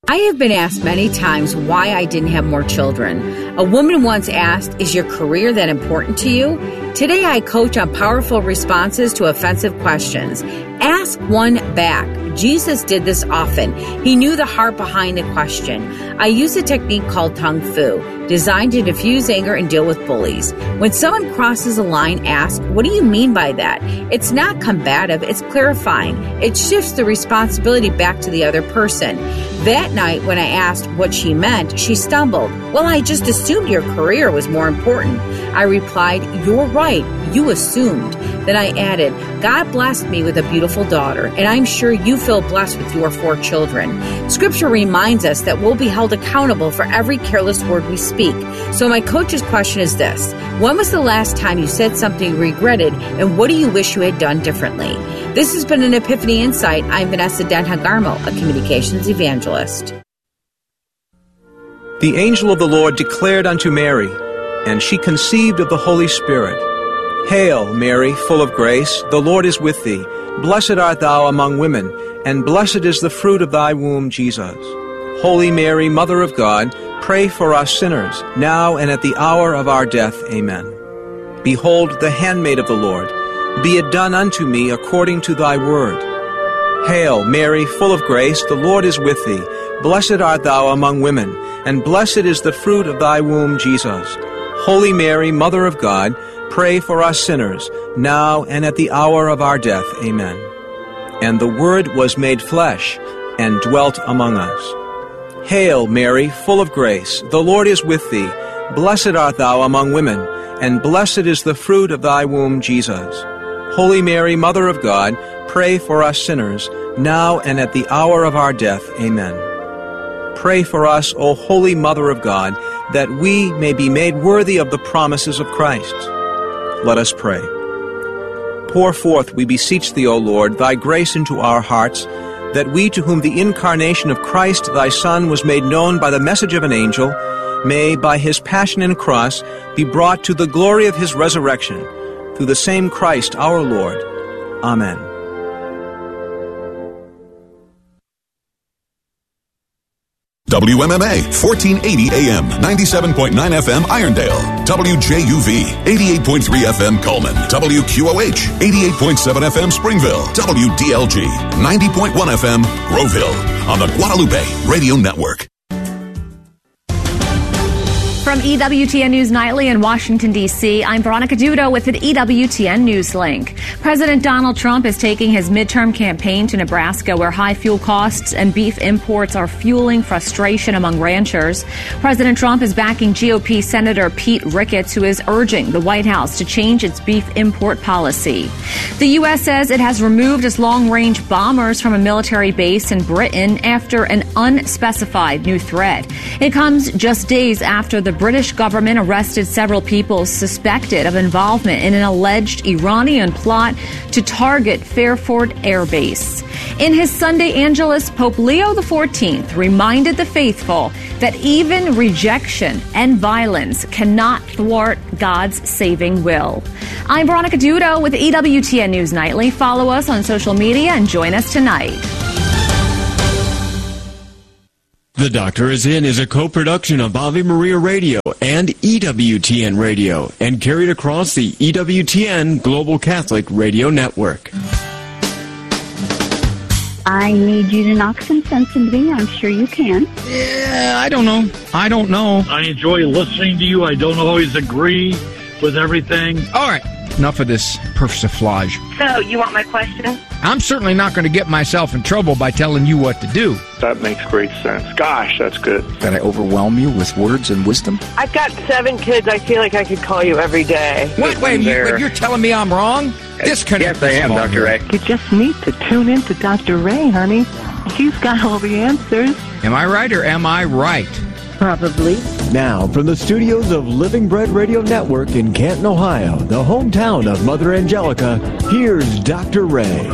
I have been asked many times why I didn't have more children. A woman once asked, "Is your career that important to you?" Today I coach on powerful responses to offensive questions. Ask one back. Jesus did this often. He knew the heart behind the question. I use a technique called Tung Fu, designed to diffuse anger and deal with bullies. When someone crosses a line, ask, "What do you mean by that?" It's not combative, it's clarifying. It shifts the responsibility back to the other person. That night, when I asked what she meant, she stumbled. "Well, I just assumed your career was more important." I replied, "You're right, you assumed." Then I added, "God blessed me with a beautiful daughter, and I'm sure you feel blessed with your 4 children." Scripture reminds us that we'll be held accountable for every careless word we speak. So my coach's question is this: when was the last time you said something you regretted, and what do you wish you had done differently? This has been an Epiphany Insight. I'm Vanessa Denhagarmo, a communications evangelist. The angel of the Lord declared unto Mary, and she conceived of the Holy Spirit. Hail, Mary, full of grace, the Lord is with thee. Blessed art thou among women, and blessed is the fruit of thy womb, Jesus. Holy Mary, Mother of God, pray for us sinners, now and at the hour of our death. Amen. Behold, the handmaid of the Lord. Be it done unto me according to thy word. Hail, Mary, full of grace, the Lord is with thee. Blessed art thou among women, and blessed is the fruit of thy womb, Jesus. Holy Mary, Mother of God, pray for us sinners, now and at the hour of our death. Amen. And the Word was made flesh, and dwelt among us. Hail, Mary, full of grace, the Lord is with thee. Blessed art thou among women, and blessed is the fruit of thy womb, Jesus. Holy Mary, Mother of God, pray for us sinners, now and at the hour of our death. Amen. Pray for us, O Holy Mother of God, that we may be made worthy of the promises of Christ. Let us pray. Pour forth, we beseech thee, O Lord, thy grace into our hearts, that we, to whom the incarnation of Christ thy Son was made known by the message of an angel, may, by his passion and cross, be brought to the glory of his resurrection, through the same Christ our Lord. Amen. WMMA, 1480 AM, 97.9 FM, Irondale. WJUV, 88.3 FM, Coleman. WQOH, 88.7 FM, Springville. WDLG, 90.1 FM, Groveville. On the Guadalupe Radio Network. From EWTN News Nightly in Washington, D.C., I'm Veronica Dudo with an EWTN News Link. President Donald Trump is taking his midterm campaign to Nebraska, where high fuel costs and beef imports are fueling frustration among ranchers. President Trump is backing GOP Senator Pete Ricketts, who is urging the White House to change its beef import policy. The U.S. says it has removed its long-range bombers from a military base in Britain after an unspecified new threat. It comes just days after the British government arrested several people suspected of involvement in an alleged Iranian plot to target Fairford Air Base. In his Sunday Angelus, Pope Leo XIV reminded the faithful that even rejection and violence cannot thwart God's saving will. I'm Veronica Dudo with EWTN News Nightly. Follow us on social media and join us tonight. The Doctor Is In is a co-production of Ave Maria Radio and EWTN Radio and carried across the EWTN Global Catholic Radio Network. I need you to knock some sense into me. I'm sure you can. Yeah, I don't know. I enjoy listening to you. I don't always agree with everything. All right. Enough of this persiflage. So, you want my question? I'm certainly not going to get myself in trouble by telling you what to do. That makes great sense. Gosh, that's good. Did I overwhelm you with words and wisdom? I've got 7 kids. I feel like I could call you every day. What? Wait, you're telling me I'm wrong? Disconnect. Yes, I am, Dr. Ray. You just need to tune in to Dr. Ray, honey. He's got all the answers. Am I right or am I right? Probably. Now, from the studios of Living Bread Radio Network in Canton, Ohio, the hometown of Mother Angelica, here's Dr. Ray.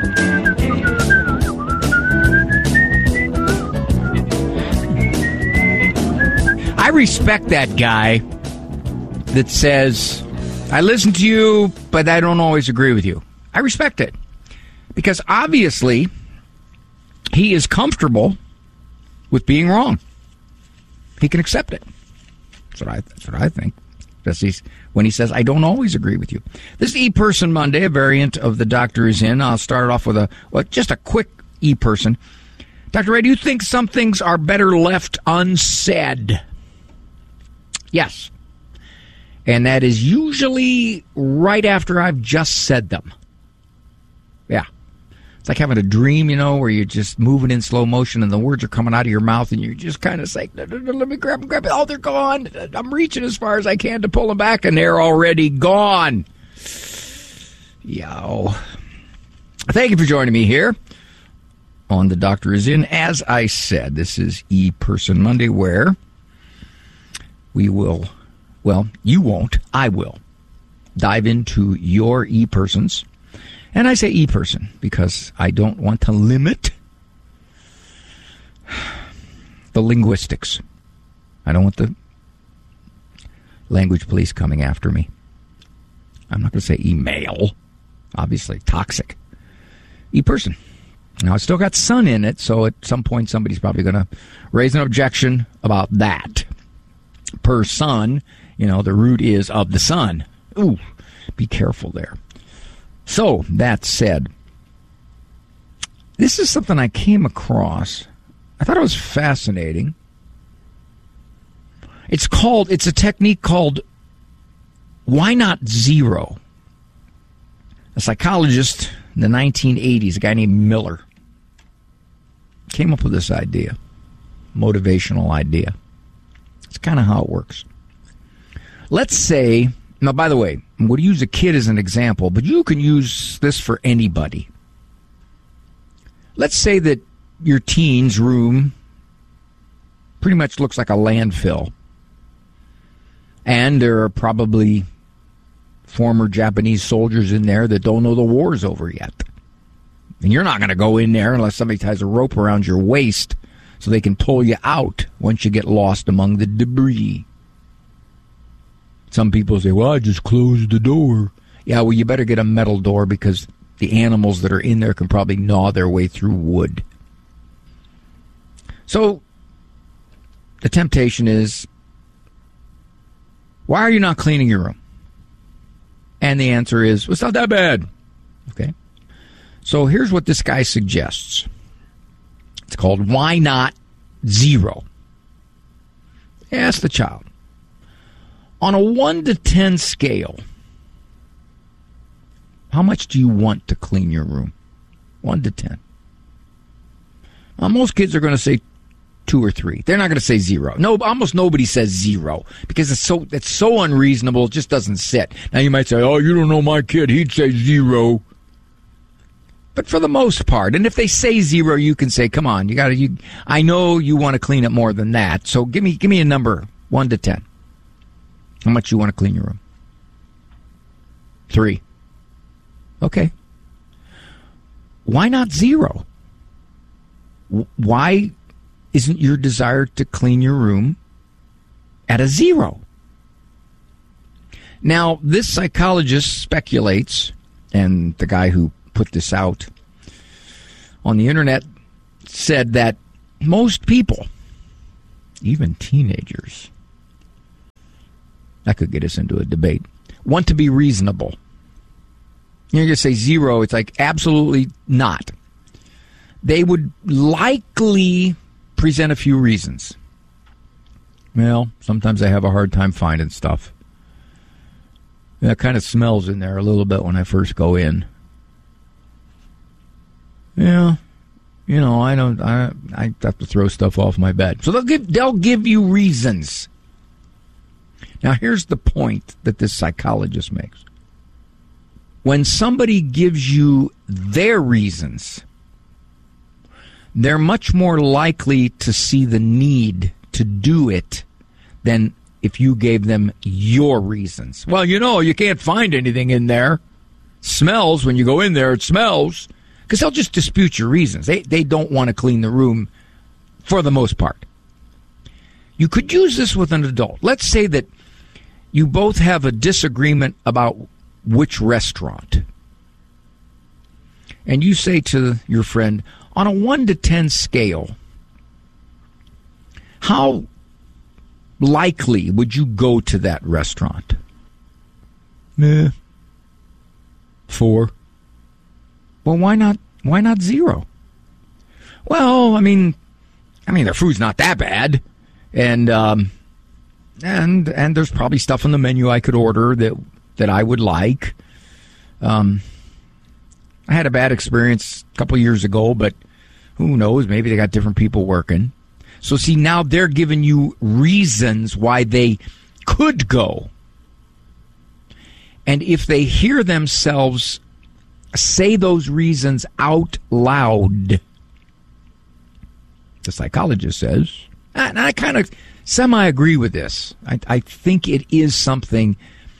I respect that guy that says, I listen to you, but I don't always agree with you. I respect it. Because obviously, he is comfortable with being wrong. He can accept it. That's what I think. When he says, I don't always agree with you. This is E-Person Monday, a variant of The Doctor Is In. I'll start off with just a quick E-Person. Dr. Ray, do you think some things are better left unsaid? Yes. And that is usually right after I've just said them. Yeah. It's like having a dream, where you're just moving in slow motion and the words are coming out of your mouth and you're just kind of saying, let me grab them. Oh, they're gone. I'm reaching as far as I can to pull them back and they're already gone. Yow. Thank you for joining me here on The Doctor Is In. As I said, this is E-Person Monday, where we will, you won't, I will, dive into your E-Persons. And I say E-Person because I don't want to limit the linguistics. I don't want the language police coming after me. I'm not going to say email. Obviously, toxic. E-Person. Now, it's still got son in it, so at some point somebody's probably going to raise an objection about that. Per son, the root is of the son. Ooh, be careful there. So, that said, this is something I came across. I thought it was fascinating. It's a technique called Why Not Zero? A psychologist in the 1980s, a guy named Miller, came up with this idea, motivational idea. It's kind of how it works. Let's say, now, by the way, I'm going to use a kid as an example, but you can use this for anybody. Let's say that your teen's room pretty much looks like a landfill. And there are probably former Japanese soldiers in there that don't know the war's over yet. And you're not going to go in there unless somebody ties a rope around your waist so they can pull you out once you get lost among the debris. Some people say, well, I just closed the door. Yeah, well, you better get a metal door because the animals that are in there can probably gnaw their way through wood. So, the temptation is, why are you not cleaning your room? And the answer is, well, it's not that bad. Okay? So, here's what this guy suggests. It's called Why Not Zero. Ask the child. On a 1 to 10 scale, how much do you want to clean your room? 1 to 10. Now, most kids are going to say 2 or 3. They're not going to say 0. No, almost nobody says 0 because it's so unreasonable. It just doesn't sit. Now you might say, "Oh, you don't know my kid. He'd say 0." But for the most part, and if they say 0, you can say, "Come on, I know you want to clean it more than that. So give me a number, 1 to 10. How much you want to clean your room?" 3. Okay. Why not 0? Why isn't your desire to clean your room at a 0? Now, this psychologist speculates, and the guy who put this out on the internet said that most people, even teenagers, that could get us into a debate, want to be reasonable. You're going to say 0, it's like absolutely not. They would likely present a few reasons. Well, sometimes I have a hard time finding stuff. That kind of smells in there a little bit when I first go in. Yeah, I have to throw stuff off my bed. So they'll give you reasons. Now, here's the point that this psychologist makes. When somebody gives you their reasons, they're much more likely to see the need to do it than if you gave them your reasons. Well, you can't find anything in there. Smells, when you go in there, it smells. Because they'll just dispute your reasons. They don't want to clean the room for the most part. You could use this with an adult. Let's say that you both have a disagreement about which restaurant. And you say to your friend, on a 1 to 10 scale, How likely would you go to that restaurant? 4. Well, why not 0? Well, I mean, their food's not that bad, and there's probably stuff on the menu I could order that I would like. I had a bad experience a couple years ago, but who knows? Maybe they got different people working. So see, now they're giving you reasons why they could go. And if they hear themselves say those reasons out loud, the psychologist says, and I kind of semi-agree with this. I think it is something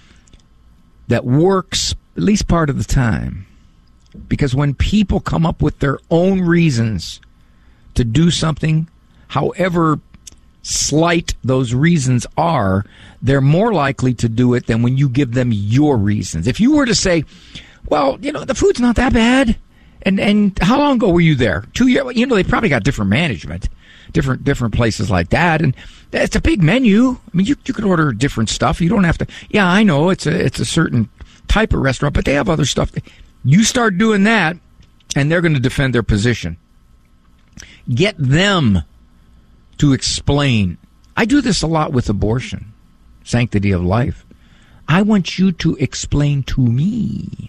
that works at least part of the time. Because when people come up with their own reasons to do something, however slight those reasons are, they're more likely to do it than when you give them your reasons. If you were to say, well, the food's not that bad, and how long ago were you there? 2 years? They probably got different management, different places like that, and it's a big menu. I mean, you could order different stuff. You don't have to. Yeah, I know it's a certain type of restaurant, but they have other stuff. You start doing that, and they're going to defend their position. Get them to explain. I do this a lot with abortion, sanctity of life. I want you to explain to me.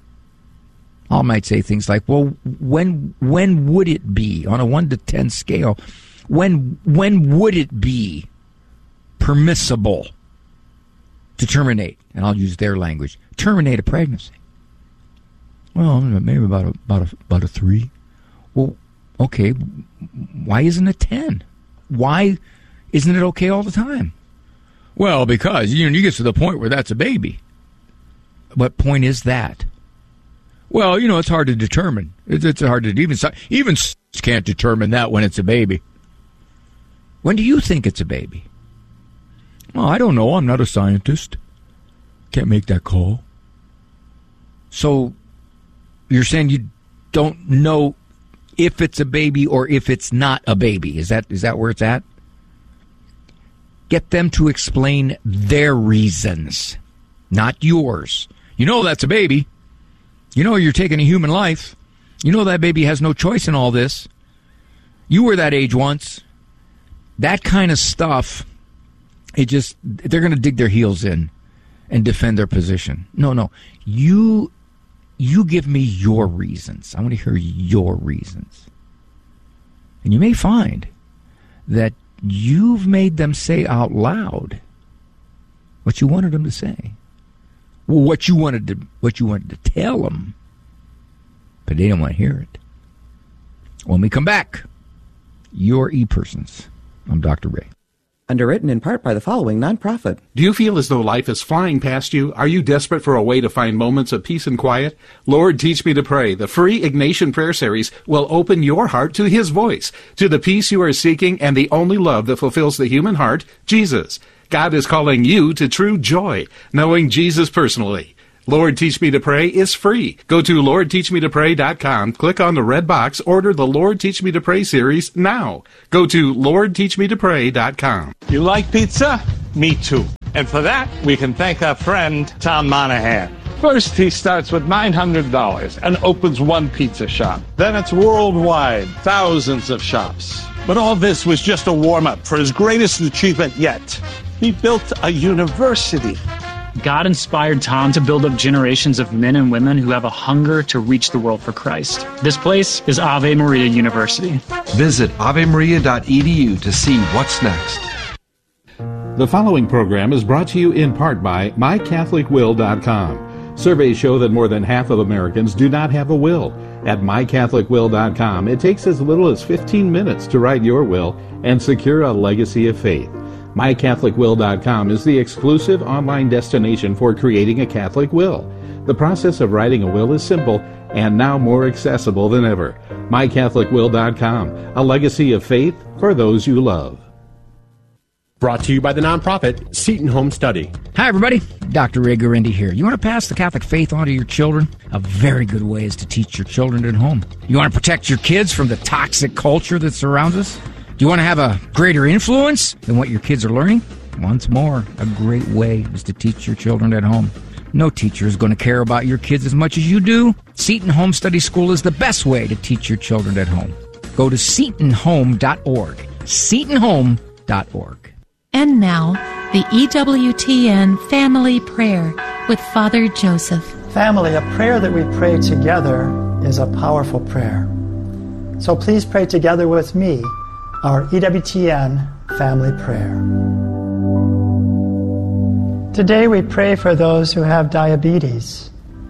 I might say things like, well, when would it be, on a 1 to 10 scale, when would it be permissible to terminate, and I'll use their language, terminate a pregnancy? Well, maybe about a 3. Well, okay, why isn't it 10? Why isn't it okay all the time? Well, because you get to the point where that's a baby. What point is that? Well, it's hard to determine. It's hard to even can't determine that when it's a baby. When do you think it's a baby? Well, I don't know. I'm not a scientist. Can't make that call. So you're saying you don't know if it's a baby or if it's not a baby. Is that where it's at? Get them to explain their reasons, not yours. That's a baby. You're taking a human life. That baby has no choice in all this. You were that age once. That kind of stuff, they're going to dig their heels in and defend their position. No. You give me your reasons. I want to hear your reasons. And you may find that you've made them say out loud what you wanted them to say. Well, what you wanted to tell them, but they don't want to hear it. When we come back, your e-persons. I'm Dr. Ray. Underwritten in part by the following nonprofit. Do you feel as though life is flying past you? Are you desperate for a way to find moments of peace and quiet? Lord, Teach Me to Pray, the free Ignatian prayer series, will open your heart to His voice, to the peace you are seeking and the only love that fulfills the human heart, Jesus. God is calling you to true joy, knowing Jesus personally. Lord, Teach Me to Pray is free. Go to LordTeachMeToPray.com, click on the red box, order the Lord Teach Me to Pray series now. Go to LordTeachMeToPray.com. You like pizza? Me too. And for that, we can thank our friend, Tom Monahan. First, he starts with $900 and opens one pizza shop. Then it's worldwide, thousands of shops. But all this was just a warm-up for his greatest achievement yet. He built a university. God inspired Tom to build up generations of men and women who have a hunger to reach the world for Christ. This place is Ave Maria University. Visit avemaria.edu to see what's next. The following program is brought to you in part by MyCatholicWill.com. Surveys show that more than half of Americans do not have a will. At MyCatholicWill.com, it takes as little as 15 minutes to write your will and secure a legacy of faith. MyCatholicWill.com is the exclusive online destination for creating a Catholic will. The process of writing a will is simple and now more accessible than ever. MyCatholicWill.com, a legacy of faith for those you love. Brought to you by the nonprofit Seton Home Study. Hi, everybody. Dr. Ray Guarendi here. You want to pass the Catholic faith on to your children? A very good way is to teach your children at home. You want to protect your kids from the toxic culture that surrounds us? Do Do you want to have a greater influence than what your kids are learning? Once more, a great way is to teach your children at home. No teacher is going to care about your kids as much as you do. Seton Home Study School is the best way to teach your children at home. Go to setonhome.org. setonhome.org. And now, the EWTN Family Prayer with Father Joseph. Family, a prayer that we pray together is a powerful prayer. So please pray together with me our EWTN Family Prayer. Today we pray for those who have diabetes.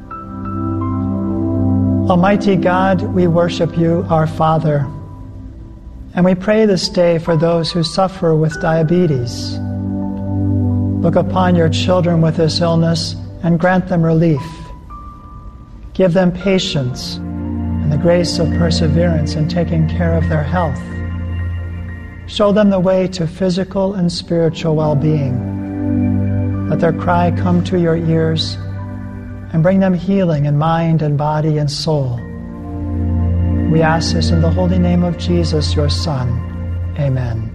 Almighty God, we worship you, our Father, and we pray this day for those who suffer with diabetes. Look upon your children with this illness and grant them relief. Give them patience and the grace of perseverance in taking care of their health. Show them the way to physical and spiritual well-being. Let their cry come to your ears and bring them healing in mind and body and soul. We ask this in the holy name of Jesus, your Son. Amen.